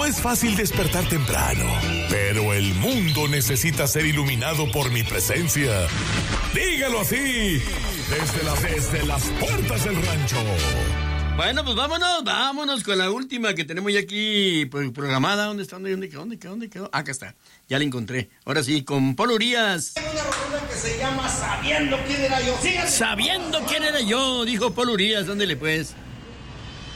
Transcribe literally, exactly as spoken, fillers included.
es fácil despertar temprano, pero el mundo necesita ser iluminado por mi presencia. Dígalo así, desde, la, desde las puertas del rancho. Bueno, pues vámonos, vámonos con la última que tenemos ya aquí programada. ¿Dónde está? ¿Dónde, dónde quedó? ¿Dónde quedó? ¿Dónde quedó? Acá está, ya la encontré. Ahora sí, con Polo Urías. Hay una rola que se llama Sabiendo quién era yo. Síganme. Sabiendo quién era yo, dijo Polo Urías. Ándele pues.